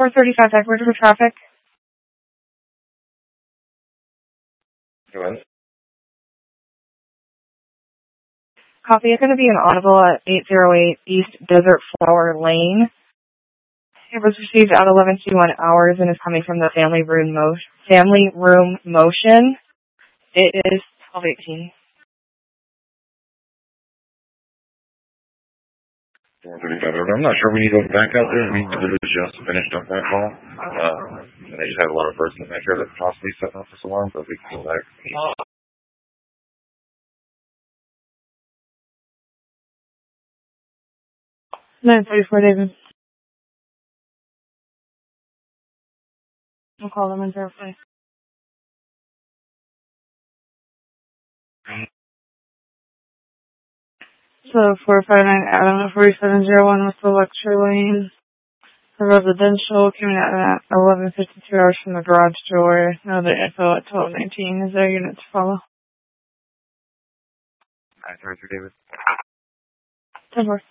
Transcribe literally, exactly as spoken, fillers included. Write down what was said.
four thirty-five Edward for traffic. Go ahead. Copy. It's going to be an audible at eight oh eight East Desert Flower Lane. It was received at eleven fifty-one hours and is coming from the family room mo- family room motion. It is twelve eighteen. four thirty-five. I'm not sure we need to go back out there. We literally just finished up that call. Uh, and they just had a lot of person back here that possibly set off this alarm, but we can go back. nine thirty-four, David. I'll call them and verify. So four five nine Adam forty-seven oh one with the lecture lane. The residential coming out at eleven fifty-two hours from the garage door. Now the info at twelve nineteen. Is there a unit to follow? nine thirty-three, David. ten four.